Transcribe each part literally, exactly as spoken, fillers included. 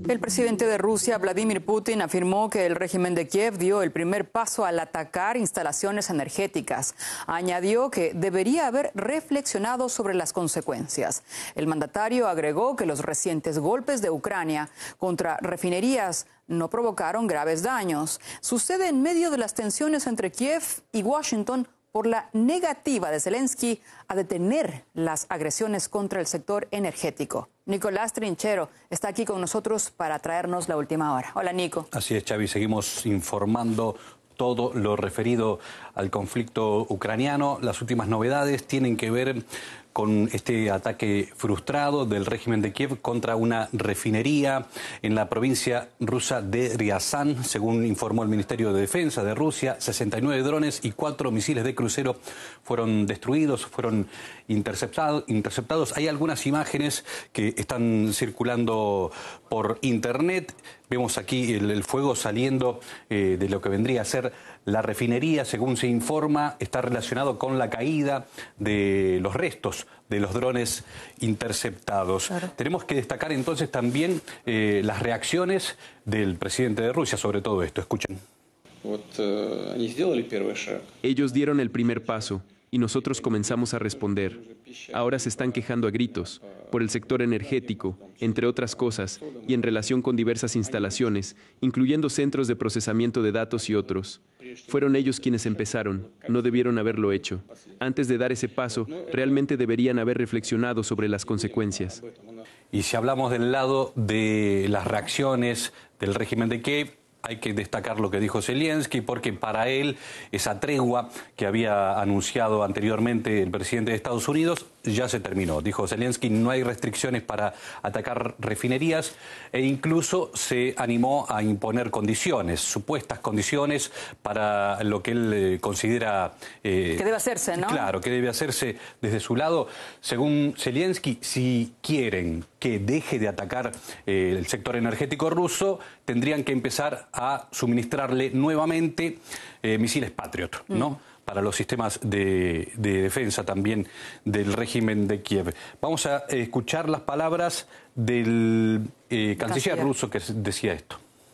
El presidente de Rusia, Vladimir Putin, afirmó que el régimen de Kiev dio el primer paso al atacar instalaciones energéticas. Añadió que debería haber reflexionado sobre las consecuencias. El mandatario agregó que los recientes golpes de Ucrania contra refinerías no provocaron graves daños. Sucede en medio de las tensiones entre Kiev y Washington por la negativa de Zelensky a detener las agresiones contra el sector energético. Nicolás Trinchero está aquí con nosotros para traernos la última hora. Hola, Nico. Así es, Xavi. Seguimos informando todo lo referido al conflicto ucraniano. Las últimas novedades tienen que ver con este ataque frustrado del régimen de Kiev contra una refinería en la provincia rusa de Ryazán. Según informó el Ministerio de Defensa de Rusia, sesenta y nueve drones y cuatro misiles de crucero fueron destruidos, fueron interceptado, interceptados. Hay algunas imágenes que están circulando por internet. Vemos aquí el, el fuego saliendo eh, de lo que vendría a ser la refinería. Según se informa, está relacionado con la caída de los restos de los drones interceptados. Claro. Tenemos que destacar entonces también eh, las reacciones del presidente de Rusia sobre todo esto. Escuchen. Ellos dieron el primer paso y nosotros comenzamos a responder. Ahora se están quejando a gritos por el sector energético, entre otras cosas, y en relación con diversas instalaciones, incluyendo centros de procesamiento de datos y otros. Fueron ellos quienes empezaron, no debieron haberlo hecho. Antes de dar ese paso, realmente deberían haber reflexionado sobre las consecuencias. Y si hablamos del lado de las reacciones del régimen de Kiev, hay que destacar lo que dijo Zelensky, porque para él esa tregua que había anunciado anteriormente el presidente de Estados Unidos ya se terminó. Dijo Zelensky, no hay restricciones para atacar refinerías e incluso se animó a imponer condiciones, supuestas condiciones para lo que él eh, considera... Eh, que debe hacerse, ¿no? Claro, que debe hacerse desde su lado. Según Zelensky, si quieren que deje de atacar eh, el sector energético ruso, tendrían que empezar a suministrarle nuevamente eh, misiles Patriot, ¿no? Mm. Para los sistemas de, de defensa también del régimen de Kiev. Vamos a escuchar las palabras del eh, canciller ruso que decía esto.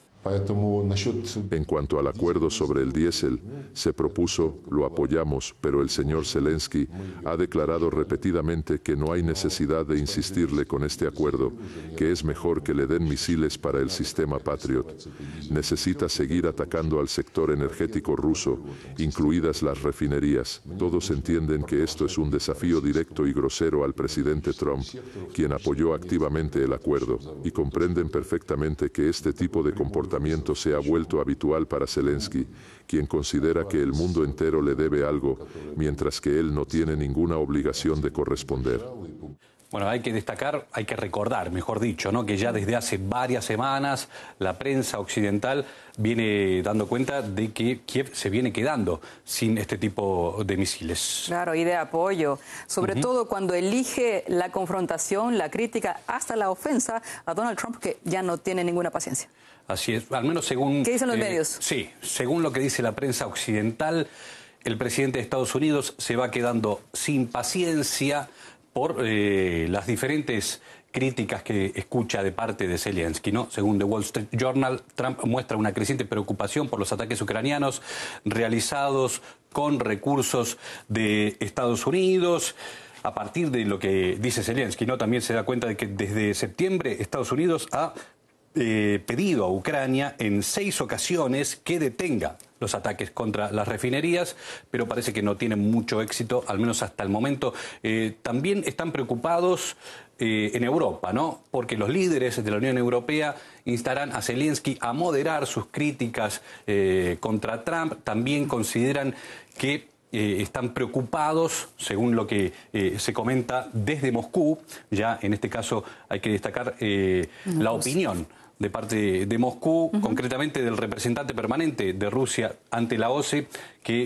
En cuanto al acuerdo sobre el diésel, se propuso, lo apoyamos, pero el señor Zelensky ha declarado repetidamente que no hay necesidad de insistirle con este acuerdo, que es mejor que le den misiles para el sistema Patriot. Necesita seguir atacando al sector energético ruso, incluidas las refinerías. Todos entienden que esto es un desafío directo y grosero al presidente Trump, quien apoyó activamente el acuerdo, y comprenden perfectamente que este tipo de comportamiento se ha vuelto habitual para Zelensky, quien considera que el mundo entero le debe algo, mientras que él no tiene ninguna obligación de corresponder. Bueno, hay que destacar, hay que recordar, mejor dicho, ¿no?, que ya desde hace varias semanas la prensa occidental viene dando cuenta de que Kiev se viene quedando sin este tipo de misiles. Claro, y de apoyo, sobre uh-huh. todo cuando elige la confrontación, la crítica, hasta la ofensa a Donald Trump, que ya no tiene ninguna paciencia. Así es, al menos según... ¿Qué dicen los eh, medios? Sí, según lo que dice la prensa occidental, el presidente de Estados Unidos se va quedando sin paciencia por eh, las diferentes críticas que escucha de parte de Zelensky, ¿no? Según The Wall Street Journal, Trump muestra una creciente preocupación por los ataques ucranianos realizados con recursos de Estados Unidos. A partir de lo que dice Zelensky, ¿no?, también se da cuenta de que desde septiembre Estados Unidos ha Eh, pedido a Ucrania en seis ocasiones que detenga los ataques contra las refinerías, pero parece que no tienen mucho éxito, al menos hasta el momento. Eh, también están preocupados eh, en Europa, ¿no?, porque los líderes de la Unión Europea instarán a Zelensky a moderar sus críticas eh, contra Trump. También consideran que Eh, están preocupados, según lo que eh, se comenta desde Moscú. Ya en este caso hay que destacar eh, uh-huh. la opinión de parte de Moscú, uh-huh. concretamente del representante permanente de Rusia ante la O C E, que